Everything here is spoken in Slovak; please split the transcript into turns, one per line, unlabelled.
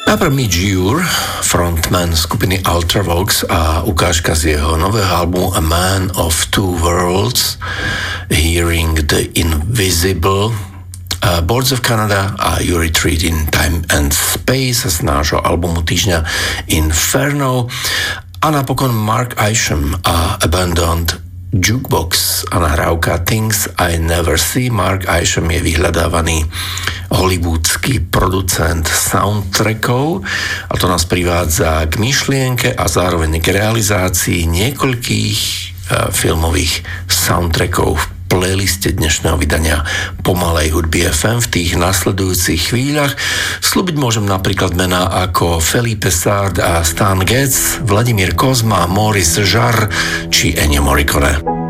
Najprv Midge Ure, frontman skupiny Ultravox a ukážka z jeho nového albumu A Man of Two Worlds, Hearing the Invisible, Boards of Canada a You Retreat in Time and Space z nášho albumu týždňa Inferno a napokon Mark Isham a Abandoned Jukebox a nahrávka Things I Never See. Mark Isham je vyhľadávaný hollywoodský producent soundtrackov a to nás privádza k myšlienke a zároveň k realizácii niekoľkých filmových soundtrackov v playliste dnešného vydania Pomalej hudby FM. V tých nasledujúcich chvíľach slúbiť môžem napríklad mená ako Felipe Sard a Stan Getz, Vladimír Kozma, Maurice Jarre či Ennio Morricone.